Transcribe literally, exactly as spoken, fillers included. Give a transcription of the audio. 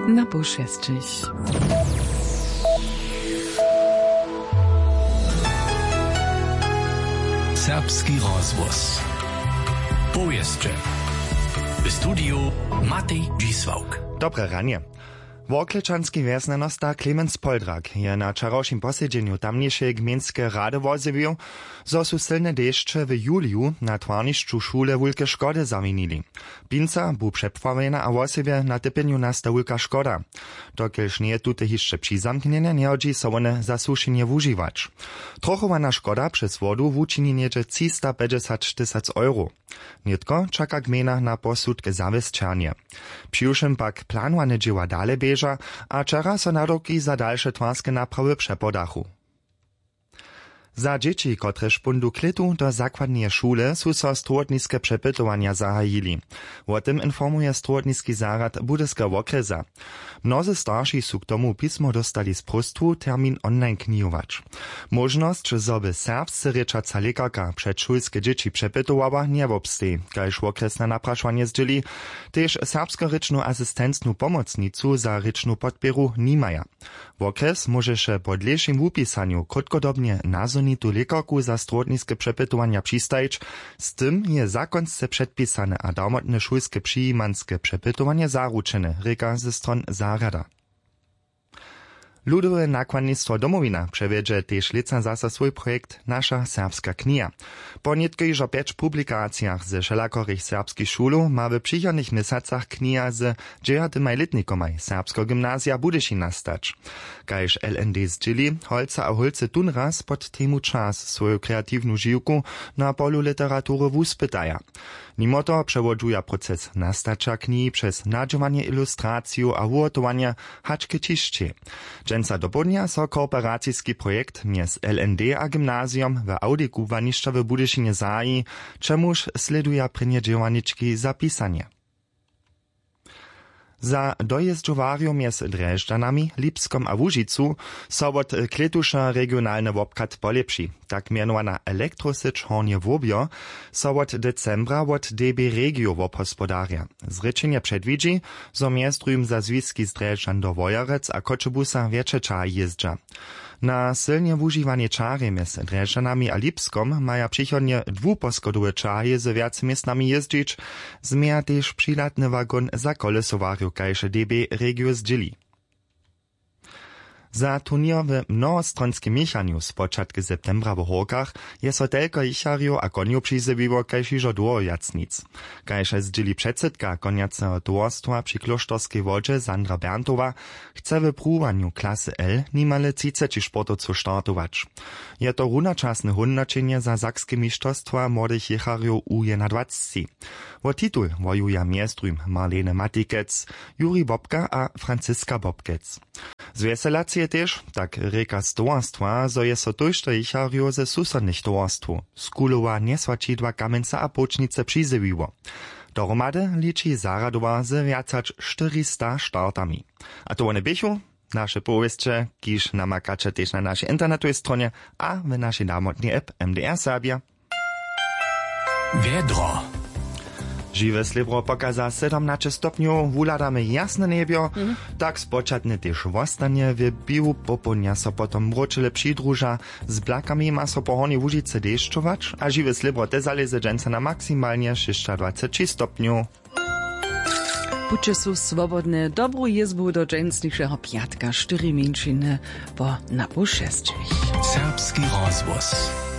na pół šestich. Serbski rozvoz. Powieszcze. W studiu Matej Dzisłauk. Dobre ranie. Woklečanski wjesnenosta Klemens Poldrak je na čarošim posiedzenju tamniejszej gminskie rady wozywił, zo su silne deszcze w juliu na twarniszczu szule wulke szkody zawinili. Pinca bu przepławena, a wosywie na typieniu nasta wulka szkoda. Dokielż nie tute jeszcze přizamknienie, nie hodzi so one zasušenje wužiwać. Trochowana szkoda przez wodu wučini niedzie trzysta pięćdziesiąt tysięcy euro. Nietko czeka gmina na posudke zawesčanje. Přiušem pak planowane dzieła dale bieża, a czera so naroki za dalsze twarskie naprawy przepodachu. Za dzieci, kotreż pundu klitu do zakładnie szule, su so strudniske przepytowania zahajili. O tym informuje strudniski zarad Budyskiego okresa. Mnozy starsi su k tomu pismo dostali z prostwu termin online knijować. Możność, żeby serbscy ryczaca lekarka przedszulskie dzieci przepytowała, nie wobstej, kajż okresne napraszanie zdzieli, też serbsko-ryczną asystencną pomocnicu za ryczną podpieru nimaja. Okres może się po dlejszym wupisaniu krótkodobnie nazonitu lekarku za strudniskie przepytowania przystajić, z tym je zakonce przedpisane a darmotne szulskie przyjimanskie przepytowanie zaruczene, reka ze stron zarada. Ludowe nakładnictwo Domowina przewiedzie też lica zasa swój projekt Nasza serbska kniha. Po nietkojżo pięć publikacjach ze wszelakorych serbskich szulu ma w przychodnych miesacach kniha z dziewięćdziesiątymi letnikomaj serbsko gimnazja Budyšina stać. Kajż L N D zdzieli, holca a holce tunraz pod temu czas swoją kreatywną żyłku na polu literatury wuspytaja. Mimo to przewoduje proces nastacza knihi przez nadziewanie ilustraciju a ugotowanie haczke ciszcie. Dżęca do południa so kooperacyjski projekt między L N D a gimnazjom w Audiku Waniszcza w Budyšinie zaji, czemuż sleduje prynjedziewaniczki zapisanie. Za dojeżdżowarium między Drežďanami, Lipskom a Łužicu so od kletusza regionalny wobkat polepši. Tak mianowana elektrosycz Hornie Wobio so od decembra od D B Regio wobhospodarja. Zrečenje przedwidzi, zo miastrujum za zwiski z Drežďan do Wojarec a Kočebusa wiecie ča jezdża. Na silnie wužiwanie czary między Drežďanami a Lipskom maja przychodnie dwuposkodowe czaje z wiac miestnami jeździć, zmija też przylatny wagon za kolesowariu, kajże D B Regio zdzieli. Za turnier w mnohostronskim miechaniu z początku septembra w Horkach je so telko ichariu a koniu przyzywiło kajż iżo dwoje jacnic. Kajże zdzieli przedsedka koniacego towarstwa przy klosztorskiej wodzie Sandra Berntowa chce w próbaniu klasy L nimale trzydzieści sportowców startować. Je to runoczasne hundaczenie za sakskie mistrzostwa młodych jechariów U dwadzieścia. O tytuł wojuja miastrujm Marlene Matikec, Juri Bobka a Franciska Bobkec. Zveselacje też, tak reka z towarstwa, zo je so tojšto jechariu ze susodnych towarstwu. Skulowa niesłačidła Kamenca a Pocznice przyzywiło. Dohromady liczy zaradowa z wiacać czterysta startami. A to one bychu, nasze powieście, kiż namakacze też na naszej internetowej stronie, a w naszej damotnej app M D R Serbia. Wiedro. Žiwe slibro pokaza sedemnaście stopniów, wuladamy jasne niebio, mm. tak spočatne też wostanie w biu popołudnia so potom mročile przydruża, z blakami ma so po hornie Łužice deszczować, a žiwe slibro te zalezy dżęca na maksymalnie dwadzieścia stopniów. Buďte sú swobodne, dobrú jezbu do dżęsniejszego piatka, cztery mięczyny po na pół šestich. Serbski rozvoz.